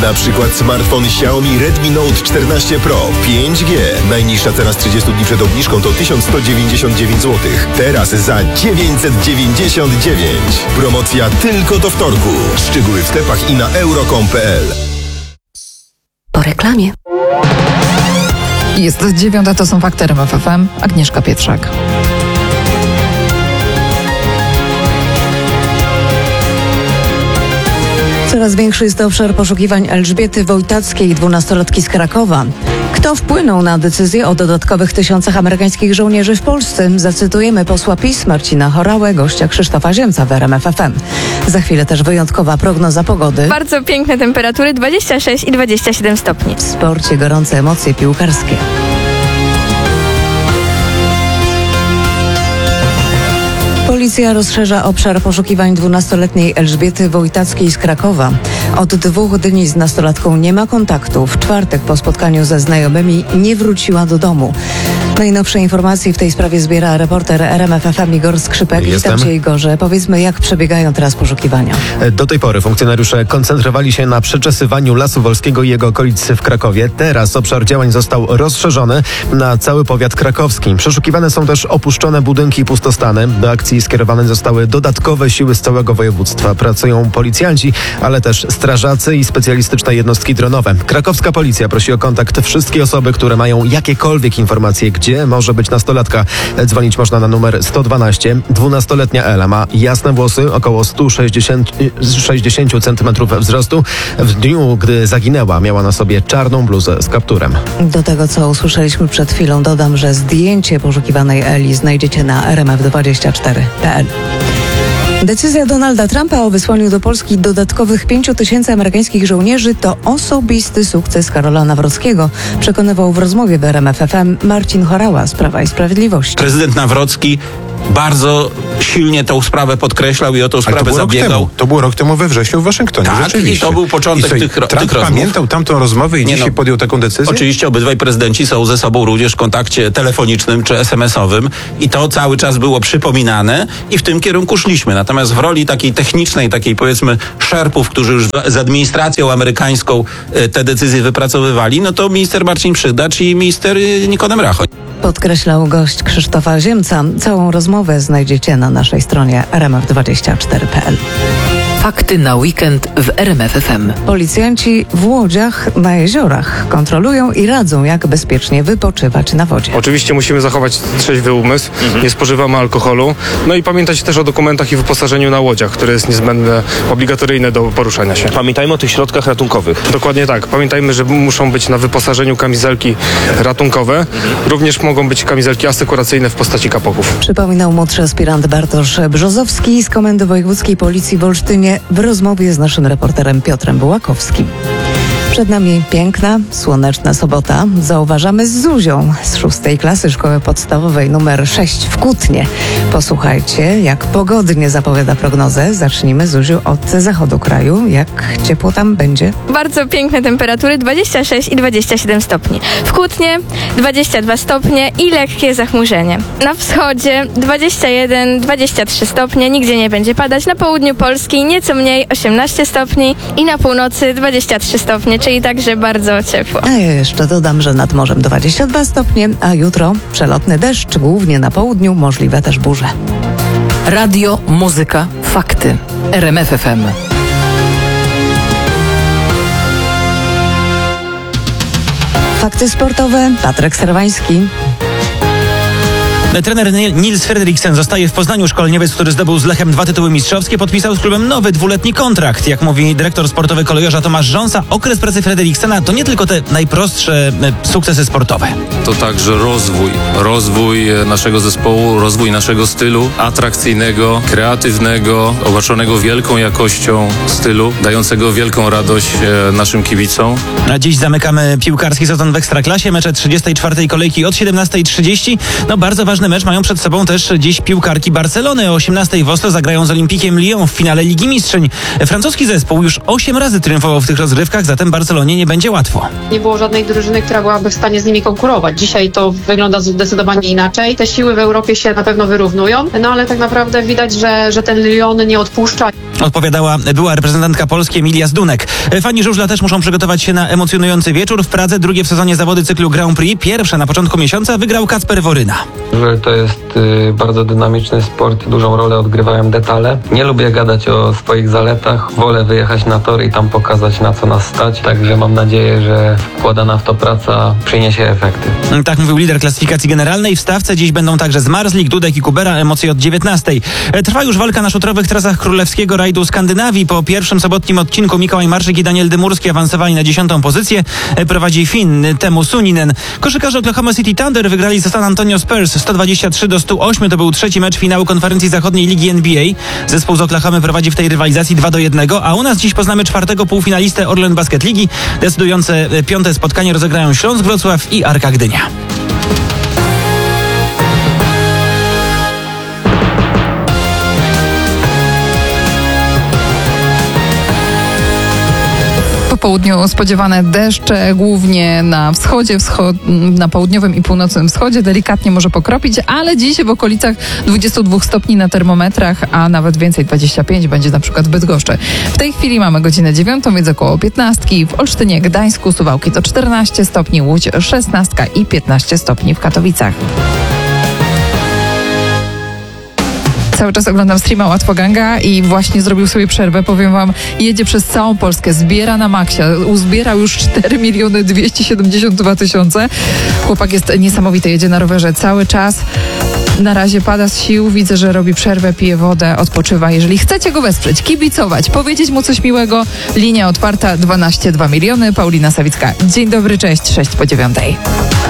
Na przykład smartfon Xiaomi Redmi Note 14 Pro 5G. Najniższa cena z 30 dni przed obniżką to 1199 zł. Teraz za 999. Promocja tylko do wtorku. Szczegóły w sklepach i na euro.com.pl. Po reklamie. Jest 9, to są fakty RMF FM. Agnieszka Pietrzak. Coraz większy jest obszar poszukiwań Elżbiety Wojtackiej, 12-latki z Krakowa. Kto wpłynął na decyzję o dodatkowych 1000 amerykańskich żołnierzy w Polsce? Zacytujemy posła PiS Marcina Horałę, gościa Krzysztofa Ziemca w RMF FM. Za chwilę też wyjątkowa prognoza pogody. Bardzo piękne temperatury, 26 i 27 stopni. W sporcie gorące emocje piłkarskie. Policja rozszerza obszar poszukiwań 12-letniej Elżbiety Wojtackiej z Krakowa. Od 2 dni z nastolatką nie ma kontaktu. W czwartek po spotkaniu ze znajomymi nie wróciła do domu. Najnowsze informacje w tej sprawie zbiera reporter RMF FM Igor Skrzypek. Witam Cię, Igorze. Powiedzmy, jak przebiegają teraz poszukiwania. Do tej pory funkcjonariusze koncentrowali się na przeczesywaniu Lasu Wolskiego i jego okolic w Krakowie. Teraz obszar działań został rozszerzony na cały powiat krakowski. Przeszukiwane są też opuszczone budynki i pustostany. Do akcji skierowane zostały dodatkowe siły z całego województwa. Pracują policjanci, ale też strażacy i specjalistyczne jednostki dronowe. Krakowska policja prosi o kontakt wszystkie osoby, które mają jakiekolwiek informacje, gdzie może być nastolatka. Dzwonić można na numer 112. 12-letnia Ela ma jasne włosy, około 160 cm wzrostu. W dniu, gdy zaginęła, miała na sobie czarną bluzę z kapturem. Do tego, co usłyszeliśmy przed chwilą, dodam, że zdjęcie poszukiwanej Eli znajdziecie na rmf24.pl. Decyzja Donalda Trumpa o wysłaniu do Polski dodatkowych 5000 amerykańskich żołnierzy to osobisty sukces Karola Nawrockiego, przekonywał w rozmowie w RMF FM Marcin Horała z Prawa i Sprawiedliwości. Prezydent Nawrocki bardzo silnie tę sprawę podkreślał i o tę sprawę zabiegał. To było rok temu we wrześniu w Waszyngtonie. Tak, rzeczywiście. i to był początek tych rozmów. Pamiętał tamtą rozmowę i dzisiaj podjął taką decyzję? Oczywiście obydwaj prezydenci są ze sobą również w kontakcie telefonicznym czy SMS-owym i to cały czas było przypominane i w tym kierunku szliśmy. Natomiast w roli takiej technicznej, takiej powiedzmy szerpów, którzy już z administracją amerykańską te decyzje wypracowywali, no to minister Marcin Przydacz i minister Nikodem Rachoń. Podkreślał gość Krzysztofa Ziemca. Całą rozmowę znajdziecie na naszej stronie rmf24.pl. Fakty na weekend w RMF FM. Policjanci w łodziach na jeziorach kontrolują i radzą, jak bezpiecznie wypoczywać na wodzie. Oczywiście musimy zachować trzeźwy umysł, nie spożywamy alkoholu, no i pamiętać też o dokumentach i wyposażeniu na łodziach, które jest niezbędne, obligatoryjne do poruszania się. Pamiętajmy o tych środkach ratunkowych. Dokładnie tak. Pamiętajmy, że muszą być na wyposażeniu kamizelki ratunkowe. Również mogą być kamizelki asekuracyjne w postaci kapoków. Przypominał młodszy aspirant Bartosz Brzozowski z Komendy Wojewódzkiej Policji w Olsztynie w rozmowie z naszym reporterem Piotrem Bułakowskim. Przed nami piękna, słoneczna sobota. Zauważamy z Zuzią z 6. klasy szkoły podstawowej nr 6 w Kutnie. Posłuchajcie, jak pogodnie zapowiada prognozę. Zacznijmy, Zuziu, od zachodu kraju. Jak ciepło tam będzie? Bardzo piękne temperatury, 26 i 27 stopni. W Kutnie 22 stopnie i lekkie zachmurzenie. Na wschodzie 21-23 stopnie, nigdzie nie będzie padać. Na południu Polski nieco mniej, 18 stopni i na północy 23 stopnie, czyli także bardzo ciepło. A ja jeszcze dodam, że nad morzem 22 stopnie, a jutro przelotny deszcz, głównie na południu, możliwe też burze. Radio, muzyka, fakty. RMF FM. Fakty sportowe, Patryk Serwański. Trener Nils Frederiksen zostaje w Poznaniu. Szkoleniowiec, który zdobył z Lechem 2 tytuły mistrzowskie, podpisał z klubem nowy 2-letni kontrakt. Jak mówi dyrektor sportowy kolejorza Tomasz Rząsa, okres pracy Frederiksena to nie tylko te najprostsze sukcesy sportowe. To także rozwój naszego zespołu, rozwój naszego stylu atrakcyjnego, kreatywnego, obarczonego wielką jakością stylu, dającego wielką radość naszym kibicom. A dziś zamykamy piłkarski sezon w Ekstraklasie. Mecze 34. kolejki od 17:30. No bardzo ważny mecz mają przed sobą też dziś piłkarki Barcelony. O 18:00 w Oslo zagrają z Olympikiem Lyon w finale Ligi Mistrzyń. Francuski zespół już 8 razy triumfował w tych rozgrywkach, zatem Barcelonie nie będzie łatwo. Nie było żadnej drużyny, która byłaby w stanie z nimi konkurować. Dzisiaj to wygląda zdecydowanie inaczej. Te siły w Europie się na pewno wyrównują, no ale tak naprawdę widać, że ten Lyon nie odpuszcza. Odpowiadała była reprezentantka Polski Emilia Zdunek. Fani żużla też muszą przygotować się na emocjonujący wieczór. W Pradze drugie w sezonie zawody cyklu Grand Prix. Pierwsze na początku miesiąca wygrał Kacper Woryna. Żużel to jest bardzo dynamiczny sport. Dużą rolę odgrywają detale. Nie lubię gadać o swoich zaletach. Wolę wyjechać na tor i tam pokazać, na co nas stać. Także mam nadzieję, że wkładana w to praca przyniesie efekty. Tak mówił lider klasyfikacji generalnej. W stawce dziś będą także Zmarzlik, Dudek i Kubera. Emocje od 19. Trwa już walka na szutrowych trasach królewskiego rajdu Skandynawii. Po pierwszym sobotnim odcinku Mikołaj Marszyk i Daniel Dymurski awansowali na 10. pozycję. Prowadzi Finn Teemu Suninen. Koszykarze Oklahoma City Thunder wygrali ze San Antonio Spurs 123-108. To był trzeci mecz finału konferencji zachodniej ligi NBA. Zespół z Oklahomy prowadzi w tej rywalizacji 2-1, a u nas dziś poznamy czwartego półfinalistę Orlen Basket Ligi. Decydujące piąte spotkanie rozegrają Śląsk Wrocław i Arka Gdynia. Po południu spodziewane deszcze, głównie na wschodzie, na południowym i północnym wschodzie. Delikatnie może pokropić, ale dziś w okolicach 22 stopni na termometrach, a nawet więcej, 25 będzie na przykład w Bydgoszczy. W tej chwili mamy godzinę 9, więc około 15. W Olsztynie, Gdańsku, Suwałki to 14 stopni, Łódź 16 i 15 stopni w Katowicach. Cały czas oglądam streama Łatwoganga i właśnie zrobił sobie przerwę. Powiem wam, jedzie przez całą Polskę, zbiera na maksie. Uzbierał już 4 272 000. Chłopak jest niesamowity, jedzie na rowerze cały czas. Na razie pada z sił, widzę, że robi przerwę, pije wodę, odpoczywa. Jeżeli chcecie go wesprzeć, kibicować, powiedzieć mu coś miłego, linia otwarta 12 2 miliony. Paulina Sawicka. Dzień dobry, cześć, 6 po 9.